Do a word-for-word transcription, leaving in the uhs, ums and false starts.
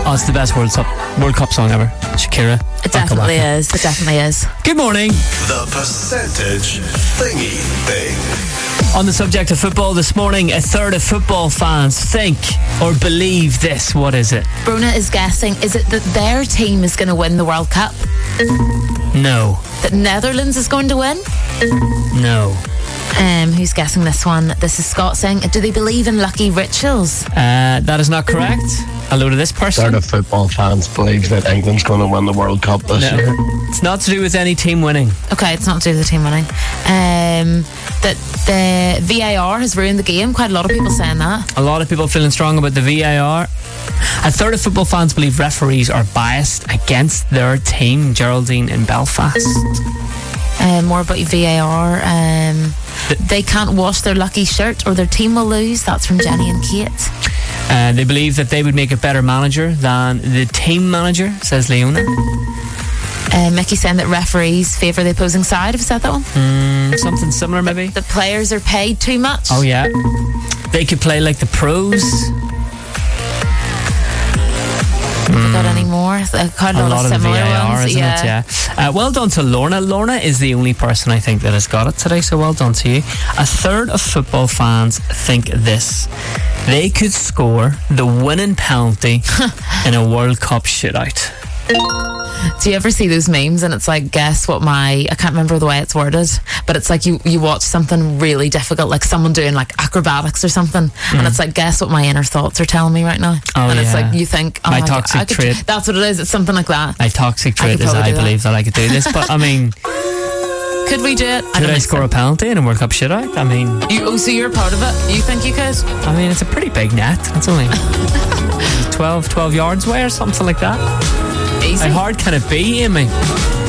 Oh, it's the best World Cup World Cup song ever. Shakira. It definitely is. It definitely is. Good morning. The percentage thingy thing. On the subject of football this morning, a third of football fans think or believe this. What is it? Bruna is guessing, is it that their team is going to win the World Cup? No. That Netherlands is going to win? No. Um, who's guessing this one? This is Scott saying, do they believe in lucky rituals? Uh, that is not correct. Hello to this person. Third of football fans believe that England's going to win the World Cup this No. year. It's not to do with any team winning. Okay, it's not to do with the team winning. Um, that the V A R has ruined the game. Quite a lot of people saying that. A lot of people feeling strong about the V A R. A third of football fans believe referees are biased against their team. Geraldine in Belfast. Um, more about V A R. Um, they can't wash their lucky shirt or their team will lose. That's from Jenny and Kate. Uh, they believe that they would make a better manager than the team manager, says Leona. Uh, Mickey saying that referees favour the opposing side. Have you said that one? Mm, something similar, maybe. The players are paid too much. Oh, yeah. They could play like the pros. Have we got any more? Uh, quite a, A lot, lot of of similar V A R, ones. isn't yeah. it? Yeah. Uh, well done to Lorna. Lorna is the only person I think that has got it today, so well done to you. A third of football fans think this. They could score the winning penalty in a World Cup shootout. Do you ever see those memes and it's like, guess what my, I can't remember the way it's worded, but it's like you, you watch something really difficult, like someone doing like acrobatics or something, mm. and it's like, guess what my inner thoughts are telling me right now. Oh, and it's yeah. like, you think, oh my my toxic God, I could, trait. that's what it is, it's something like that. My toxic I trait could is probably I do that. believe that I could do this, but I mean, could we do it? I could don't I think score so. a penalty in a World Cup shootout? I mean, You, oh, so you're part of it? You think you could? I mean, it's a pretty big net. It's only twelve, twelve yards away or something like that. Easy. How hard can it be, Amy?